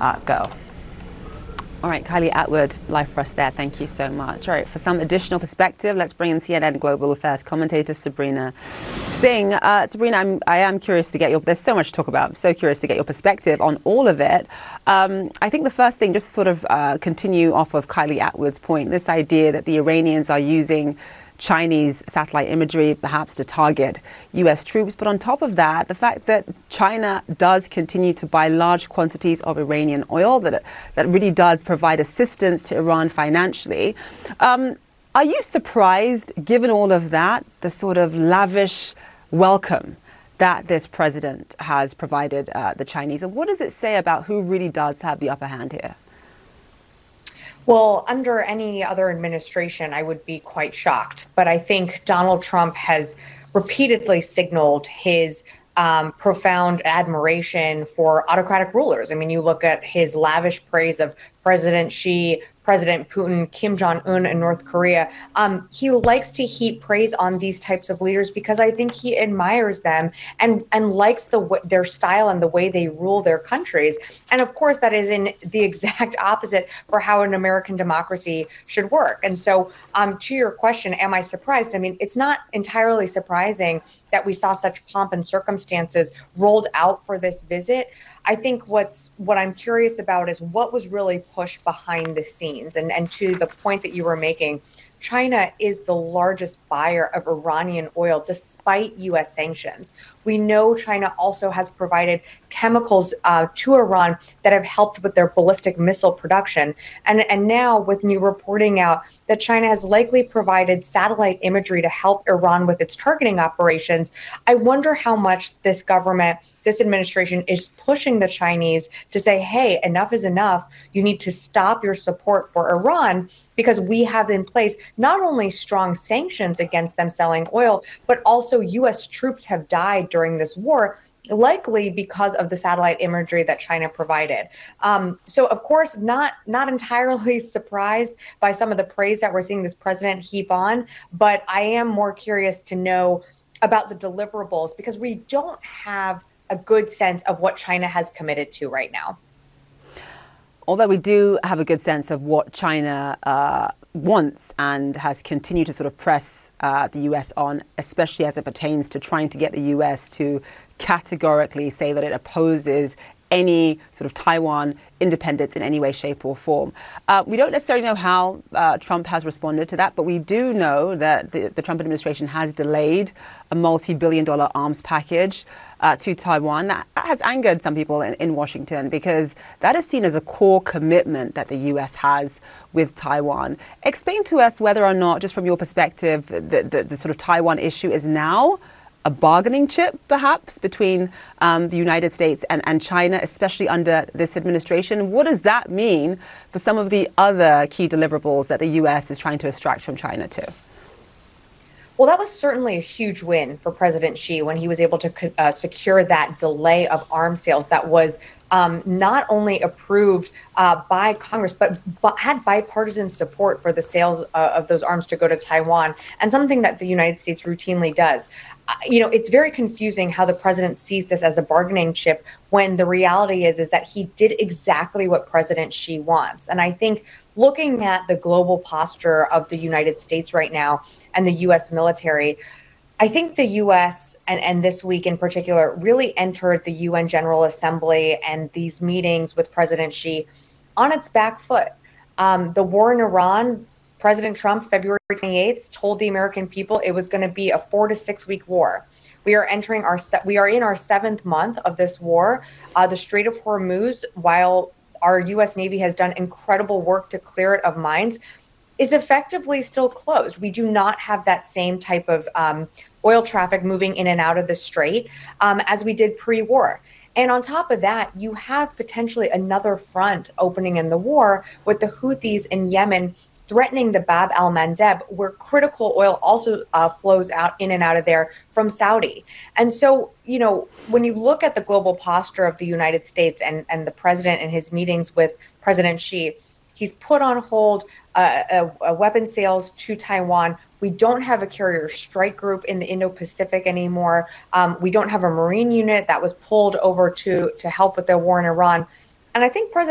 go. All right, Kylie Atwood, live for us there. Thank you so much. All right, for some additional perspective, let's bring in CNN Global Affairs commentator Sabrina Singh. Sabrina, I am curious to get there's so much to talk about. I'm so curious to get your perspective on all of it. I think the first thing, just to sort of continue off of Kylie Atwood's point, this idea that the Iranians are using Chinese satellite imagery, perhaps to target U.S. troops. But on top of that, the fact that China does continue to buy large quantities of Iranian oil, that really does provide assistance to Iran financially. Are you surprised, given all of that, the sort of lavish welcome that this president has provided the Chinese? And what does it say about who really does have the upper hand here? Well, under any other administration, I would be quite shocked. But I think Donald Trump has repeatedly signaled his profound admiration for autocratic rulers. I mean, you look at his lavish praise of President Xi, President Putin, Kim Jong-un in North Korea. He likes to heap praise on these types of leaders because I think he admires them and likes their style and the way they rule their countries. And of course, that is in the exact opposite for how an American democracy should work. And so to your question, am I surprised? I mean, it's not entirely surprising that we saw such pomp and circumstances rolled out for this visit. I think what I'm curious about is what was really pushed behind the scenes. And to the point that you were making, China is the largest buyer of Iranian oil despite U.S. sanctions. We know China also has provided chemicals to Iran that have helped with their ballistic missile production. And now with new reporting out that China has likely provided satellite imagery to help Iran with its targeting operations, I wonder how much this government, this administration is pushing the Chinese to say, hey, enough is enough. You need to stop your support for Iran because we have in place not only strong sanctions against them selling oil, but also U.S. troops have died during this war, likely because of the satellite imagery that China provided. So, of course, not entirely surprised by some of the praise that we're seeing this president heap on, but I am more curious to know about the deliverables because we don't have a good sense of what China has committed to right now. Although we do have a good sense of what China wants and has continued to sort of press the U.S. on, especially as it pertains to trying to get the U.S. to categorically say that it opposes any sort of Taiwan independence in any way, shape or form. We don't necessarily know how Trump has responded to that, but we do know that the Trump administration has delayed a multi-billion-dollar arms package to Taiwan. That has angered some people in Washington because that is seen as a core commitment that the U.S. has with Taiwan. Explain to us whether or not, just from your perspective, the sort of Taiwan issue is now a bargaining chip, perhaps, between the United States and China, especially under this administration. What does that mean for some of the other key deliverables that the U.S. is trying to extract from China too? Well, that was certainly a huge win for President Xi when he was able to secure that delay of arms sales that was not only approved by Congress, but had bipartisan support for the sales of those arms to go to Taiwan, and something that the United States routinely does. It's very confusing how the president sees this as a bargaining chip when the reality is that he did exactly what President Xi wants. And I think looking at the global posture of the United States right now and the U.S. military, I think the U.S. and this week in particular really entered the UN General Assembly and these meetings with President Xi on its back foot. The war in Iran, President Trump, February 28th, told the American people it was going to be a 4 to 6 week war. We are in our 7th month of this war. The Strait of Hormuz, while our U.S. Navy has done incredible work to clear it of mines, is effectively still closed. We do not have that same type of oil traffic moving in and out of the strait as we did pre-war. And on top of that, you have potentially another front opening in the war with the Houthis in Yemen threatening the Bab al-Mandeb, where critical oil also flows out in and out of there from Saudi. And so, when you look at the global posture of the United States and the president and his meetings with President Xi, he's put on hold weapon sales to Taiwan. We don't have a carrier strike group in the Indo-Pacific anymore. We don't have a Marine unit that was pulled over to help with the war in Iran. And I think President